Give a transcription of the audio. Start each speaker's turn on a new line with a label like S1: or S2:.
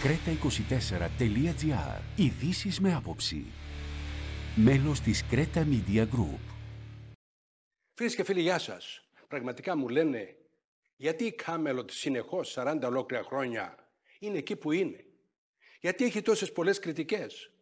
S1: Creta24.gr. Ειδήσεις με άποψη. Μέλος της Creta Media Group.
S2: Φίλες και φίλοι, γεια σας. Πραγματικά μου λένε γιατί η Κάμελοτ συνεχώς 40 ολόκληρα χρόνια είναι εκεί που είναι. Γιατί έχει τόσες πολλές κριτικές.